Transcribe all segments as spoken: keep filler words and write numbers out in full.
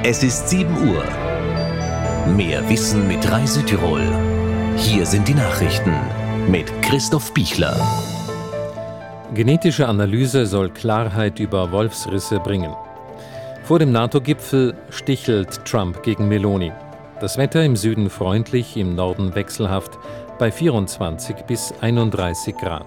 Es ist sieben Uhr. Mehr Wissen mit Rai Südtirol. Hier sind die Nachrichten mit Christoph Bichler. Genetische Analyse soll Klarheit über Wolfsrisse bringen. Vor dem NATO-Gipfel stichelt Trump gegen Meloni. Das Wetter im Süden freundlich, im Norden wechselhaft, bei vierundzwanzig bis einunddreißig Grad.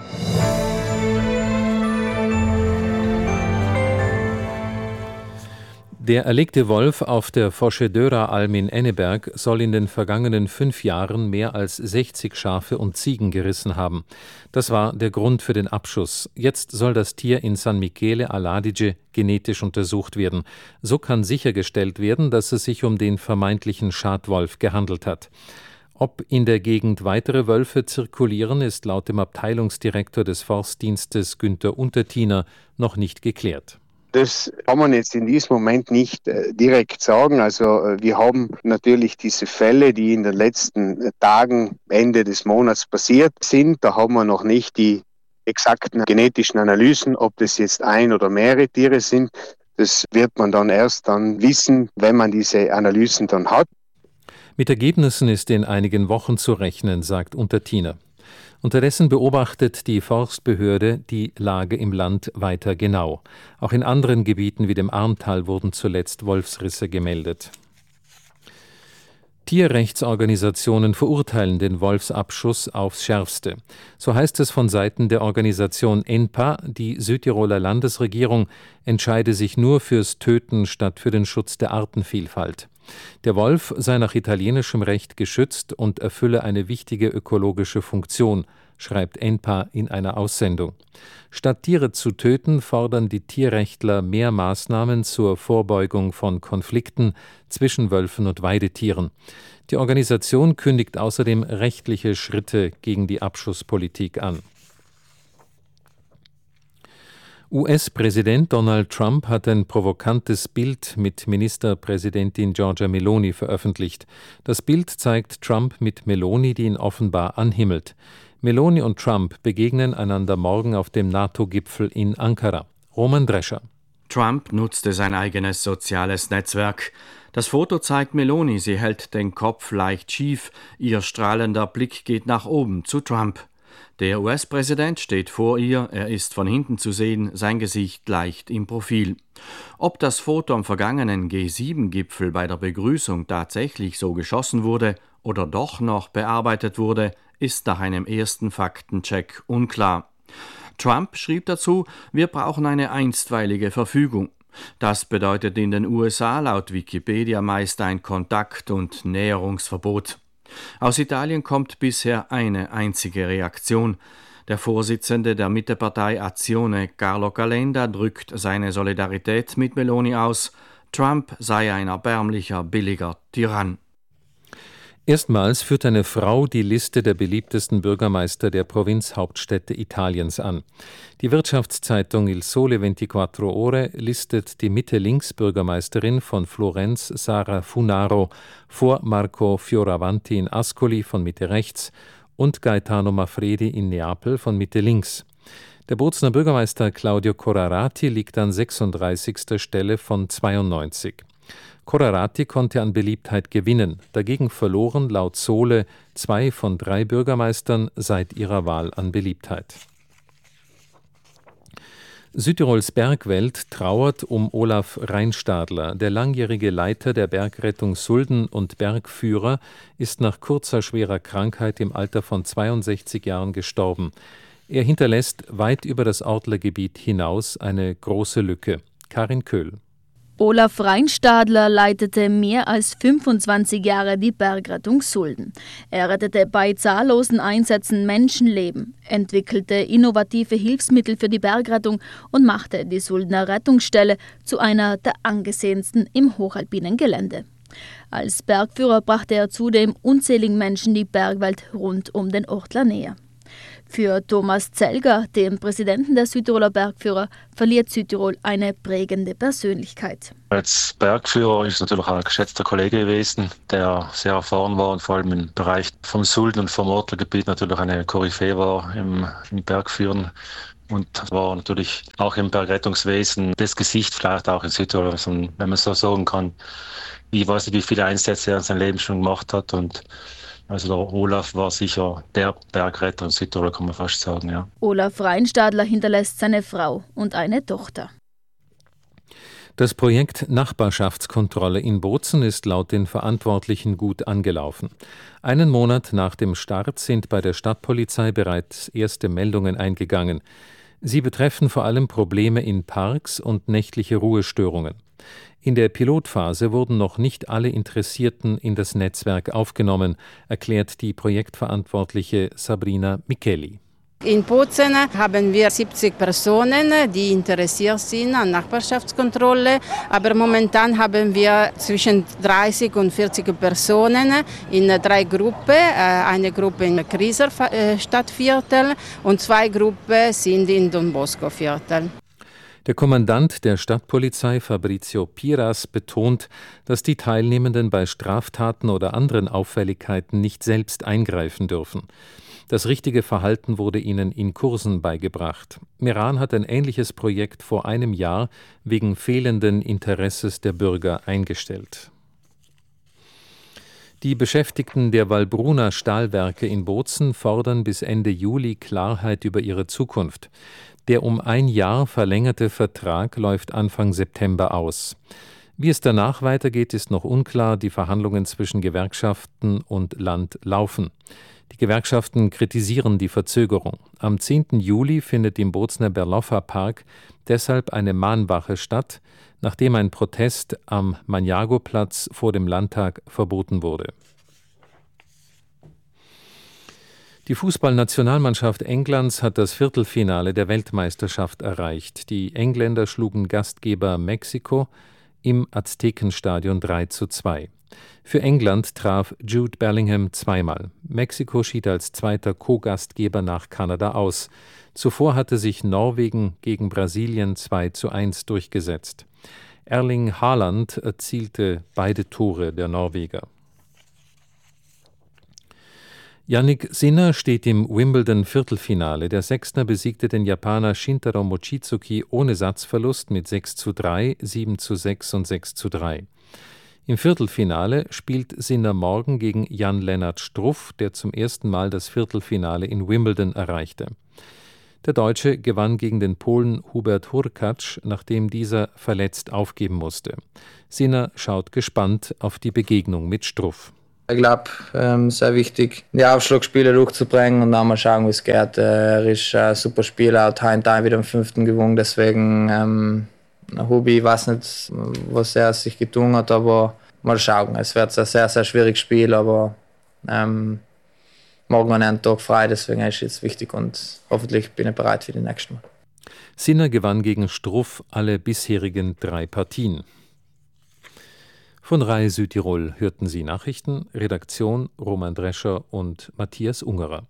Der erlegte Wolf auf der Foschedöra-Alm in Enneberg soll in den vergangenen fünf Jahren mehr als sechzig Schafe und Ziegen gerissen haben. Das war der Grund für den Abschuss. Jetzt soll das Tier in San Michele all'Adige genetisch untersucht werden. So kann sichergestellt werden, dass es sich um den vermeintlichen Schadwolf gehandelt hat. Ob in der Gegend weitere Wölfe zirkulieren, ist laut dem Abteilungsdirektor des Forstdienstes Günther Untertiner noch nicht geklärt. Das kann man jetzt in diesem Moment nicht äh, direkt sagen. Also äh, wir haben natürlich diese Fälle, die in den letzten Tagen, Ende des Monats passiert sind. Da haben wir noch nicht die exakten genetischen Analysen, ob das jetzt ein oder mehrere Tiere sind. Das wird man dann erst dann wissen, wenn man diese Analysen dann hat. Mit Ergebnissen ist in einigen Wochen zu rechnen, sagt Untertiner. Unterdessen beobachtet die Forstbehörde die Lage im Land weiter genau. Auch in anderen Gebieten wie dem Arntal wurden zuletzt Wolfsrisse gemeldet. Tierrechtsorganisationen verurteilen den Wolfsabschuss aufs Schärfste. So heißt es von Seiten der Organisation E N P A, die Südtiroler Landesregierung entscheide sich nur fürs Töten statt für den Schutz der Artenvielfalt. Der Wolf sei nach italienischem Recht geschützt und erfülle eine wichtige ökologische Funktion, schreibt E N P A in einer Aussendung. Statt Tiere zu töten, fordern die Tierrechtler mehr Maßnahmen zur Vorbeugung von Konflikten zwischen Wölfen und Weidetieren. Die Organisation kündigt außerdem rechtliche Schritte gegen die Abschusspolitik an. U S-Präsident Donald Trump hat ein provokantes Bild mit Ministerpräsidentin Giorgia Meloni veröffentlicht. Das Bild zeigt Trump mit Meloni, die ihn offenbar anhimmelt. Meloni und Trump begegnen einander morgen auf dem NATO-Gipfel in Ankara. Roman Drescher. Trump nutzte sein eigenes soziales Netzwerk. Das Foto zeigt Meloni, sie hält den Kopf leicht schief, ihr strahlender Blick geht nach oben zu Trump. Der U S-Präsident steht vor ihr, er ist von hinten zu sehen, sein Gesicht leicht im Profil. Ob das Foto am vergangenen G sieben Gipfel bei der Begrüßung tatsächlich so geschossen wurde oder doch noch bearbeitet wurde, ist nach einem ersten Faktencheck unklar. Trump schrieb dazu, wir brauchen eine einstweilige Verfügung. Das bedeutet in den U S A laut Wikipedia meist ein Kontakt- und Näherungsverbot. Aus Italien kommt bisher eine einzige Reaktion. Der Vorsitzende der Mittepartei Azione, Carlo Calenda, drückt seine Solidarität mit Meloni aus. Trump sei ein erbärmlicher, billiger Tyrann. Erstmals führt eine Frau die Liste der beliebtesten Bürgermeister der Provinzhauptstädte Italiens an. Die Wirtschaftszeitung Il Sole ventiquattro Ore listet die Mitte-Links-Bürgermeisterin von Florenz, Sara Funaro, vor Marco Fioravanti in Ascoli von Mitte-Rechts und Gaetano Maffredi in Neapel von Mitte-Links. Der Bozner Bürgermeister Claudio Corrarati liegt an sechsunddreißigster Stelle von zweiundneunzig. Corrarati konnte an Beliebtheit gewinnen, dagegen verloren laut Sole zwei von drei Bürgermeistern seit ihrer Wahl an Beliebtheit. Südtirols Bergwelt trauert um Olaf Reinstadler. Der langjährige Leiter der Bergrettung Sulden und Bergführer ist nach kurzer schwerer Krankheit im Alter von zweiundsechzig Jahren gestorben. Er hinterlässt weit über das Ortlergebiet hinaus eine große Lücke. Karin Köhl. Olaf Reinstadler leitete mehr als fünfundzwanzig Jahre die Bergrettung Sulden. Er rettete bei zahllosen Einsätzen Menschenleben, entwickelte innovative Hilfsmittel für die Bergrettung und machte die Suldener Rettungsstelle zu einer der angesehensten im hochalpinen Gelände. Als Bergführer brachte er zudem unzähligen Menschen die Bergwelt rund um den Ortler näher. Für Thomas Zelger, den Präsidenten der Südtiroler Bergführer, verliert Südtirol eine prägende Persönlichkeit. Als Bergführer ist natürlich auch ein geschätzter Kollege gewesen, der sehr erfahren war und vor allem im Bereich vom Sulden und vom Ortlergebiet natürlich eine Koryphäe war im, im Bergführen. Und war natürlich auch im Bergrettungswesen das Gesicht, vielleicht auch in Südtirol, wenn man so sagen kann. Ich weiß nicht, wie viele Einsätze er in seinem Leben schon gemacht hat. Und also der Olaf war sicher der Bergretter in Südtirol, kann man fast sagen. Ja. Olaf Reinstadler hinterlässt seine Frau und eine Tochter. Das Projekt Nachbarschaftskontrolle in Bozen ist laut den Verantwortlichen gut angelaufen. Einen Monat nach dem Start sind bei der Stadtpolizei bereits erste Meldungen eingegangen. Sie betreffen vor allem Probleme in Parks und nächtliche Ruhestörungen. In der Pilotphase wurden noch nicht alle Interessierten in das Netzwerk aufgenommen, erklärt die Projektverantwortliche Sabrina Micheli. In Bozen haben wir siebzig Personen, die interessiert sind an Nachbarschaftskontrolle. Aber momentan haben wir zwischen dreißig und vierzig Personen in drei Gruppen. Eine Gruppe im Kriser Stadtviertel und zwei Gruppen sind in Don Bosco Viertel. Der Kommandant der Stadtpolizei Fabrizio Piras betont, dass die Teilnehmenden bei Straftaten oder anderen Auffälligkeiten nicht selbst eingreifen dürfen. Das richtige Verhalten wurde ihnen in Kursen beigebracht. Meran hat ein ähnliches Projekt vor einem Jahr wegen fehlenden Interesses der Bürger eingestellt. Die Beschäftigten der Wallbrunner Stahlwerke in Bozen fordern bis Ende Juli Klarheit über ihre Zukunft. Der um ein Jahr verlängerte Vertrag läuft Anfang September aus. Wie es danach weitergeht, ist noch unklar. Die Verhandlungen zwischen Gewerkschaften und Land laufen. Die Gewerkschaften kritisieren die Verzögerung. Am zehnten Juli findet im Bozener Berloffer Park deshalb eine Mahnwache statt, nachdem ein Protest am Maniago-Platz vor dem Landtag verboten wurde. Die Fußballnationalmannschaft Englands hat das Viertelfinale der Weltmeisterschaft erreicht. Die Engländer schlugen Gastgeber Mexiko im Aztekenstadion drei zu zwei. Für England traf Jude Bellingham zweimal. Mexiko schied als zweiter Co-Gastgeber nach Kanada aus. Zuvor hatte sich Norwegen gegen Brasilien zwei zu eins durchgesetzt. Erling Haaland erzielte beide Tore der Norweger. Jannik Sinner steht im Wimbledon-Viertelfinale. Der Sechster besiegte den Japaner Shintaro Mochizuki ohne Satzverlust mit sechs zu drei, sieben zu sechs und sechs zu drei. Im Viertelfinale spielt Sinner morgen gegen Jan-Lennart Struff, der zum ersten Mal das Viertelfinale in Wimbledon erreichte. Der Deutsche gewann gegen den Polen Hubert Hurkacz, nachdem dieser verletzt aufgeben musste. Sinner schaut gespannt auf die Begegnung mit Struff. Ich glaube, ähm, sehr wichtig, die Aufschlagspiele durchzubringen und dann mal schauen, wie es geht. Er ist ein super Spieler, hat heute wieder am fünften gewonnen, deswegen ähm, Hubi, ich weiß nicht, was er sich getan hat, aber mal schauen. Es wird ein sehr, sehr schwieriges Spiel, aber ähm, morgen war ein Tag frei, deswegen ist es jetzt wichtig und hoffentlich bin ich bereit für die nächsten Mal. Sinner gewann gegen Struff alle bisherigen drei Partien. Von R A I Südtirol hörten Sie Nachrichten, Redaktion Roman Drescher und Matthias Ungerer.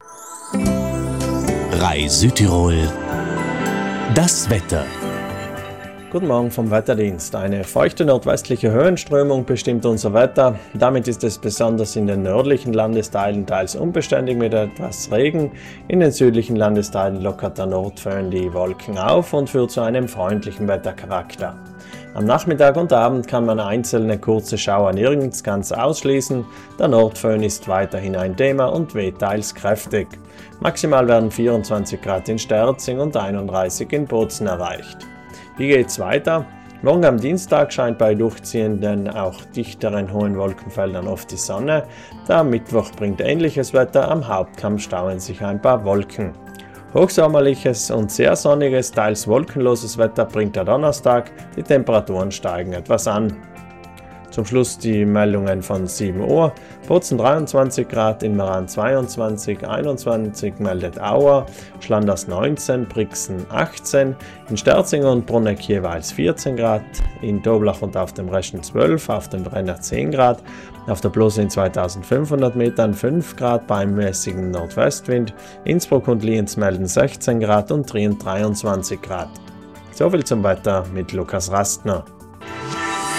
R A I Südtirol, das Wetter. Guten Morgen vom Wetterdienst. Eine feuchte nordwestliche Höhenströmung bestimmt unser Wetter. Damit ist es besonders in den nördlichen Landesteilen teils unbeständig mit etwas Regen. In den südlichen Landesteilen lockert der Nordföhn die Wolken auf und führt zu einem freundlichen Wettercharakter. Am Nachmittag und Abend kann man einzelne kurze Schauer nirgends ganz ausschließen. Der Nordföhn ist weiterhin ein Thema und weht teils kräftig. Maximal werden vierundzwanzig Grad in Sterzing und einunddreißig in Bozen erreicht. Wie geht's weiter? Morgen am Dienstag scheint bei durchziehenden, auch dichteren hohen Wolkenfeldern oft die Sonne. Der Mittwoch bringt ähnliches Wetter, am Hauptkamm stauen sich ein paar Wolken. Hochsommerliches und sehr sonniges, teils wolkenloses Wetter bringt der Donnerstag, die Temperaturen steigen etwas an. Zum Schluss die Meldungen von sieben Uhr. Bozen dreiundzwanzig Grad, in Meran zweiundzwanzig, einundzwanzig meldet Auer, Schlanders neunzehn, Brixen achtzehn, in Sterzing und Bruneck jeweils vierzehn Grad, in Doblach und auf dem Reschen zwölf, auf dem Brenner zehn Grad, auf der Blose in zweitausendfünfhundert Metern fünf Grad beim mäßigen Nordwestwind, Innsbruck und Lienz melden sechzehn Grad und Trient dreiundzwanzig Grad. Soviel zum Wetter mit Lukas Rastner.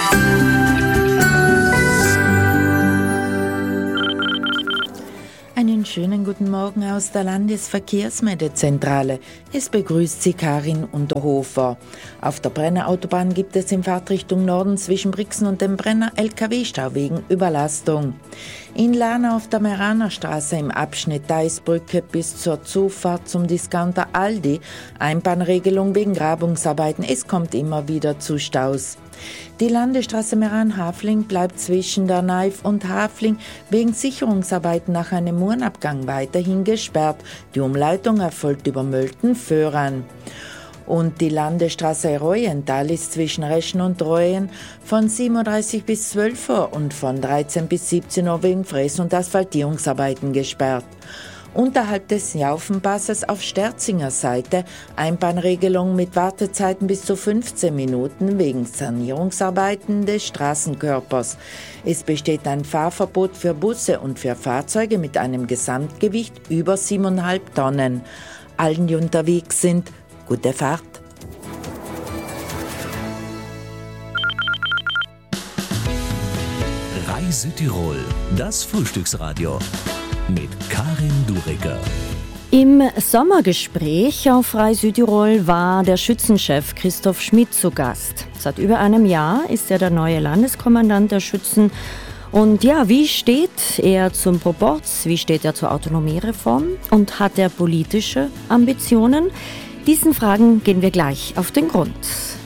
Eine Einen schönen guten Morgen aus der Landesverkehrsmeldezentrale. Es begrüßt Sie Karin Unterhofer. Auf der Brenner Autobahn gibt es in Fahrtrichtung Norden zwischen Brixen und dem Brenner L K W-Stau wegen Überlastung. In Lana auf der Meranerstraße im Abschnitt Deisbrücke bis zur Zufahrt zum Discounter Aldi Einbahnregelung wegen Grabungsarbeiten. Es kommt immer wieder zu Staus. Die Landesstraße Meran-Hafling bleibt zwischen der Naif und Hafling wegen Sicherungsarbeiten nach einem Murnabgang weiterhin gesperrt. Die Umleitung erfolgt über Mölten-Föhran. Und die Landesstraße Reuental ist zwischen Reschen und Reuen von siebenunddreißig bis zwölf Uhr und von dreizehn bis siebzehn Uhr wegen Fräs- und Asphaltierungsarbeiten gesperrt. Unterhalb des Jaufenpasses auf Sterzinger Seite Einbahnregelung mit Wartezeiten bis zu fünfzehn Minuten wegen Sanierungsarbeiten des Straßenkörpers. Es besteht ein Fahrverbot für Busse und für Fahrzeuge mit einem Gesamtgewicht über siebeneinhalb Tonnen. Allen, die unterwegs sind, gute Fahrt. Reise Tirol, das Frühstücksradio mit Karin Duriger. Im Sommergespräch auf Reise Südtirol war der Schützenchef Christoph Schmidt zu Gast. Seit über einem Jahr ist er der neue Landeskommandant der Schützen. Und ja, wie steht er zum Proporz? Wie steht er zur Autonomiereform? Und hat er politische Ambitionen? Diesen Fragen gehen wir gleich auf den Grund.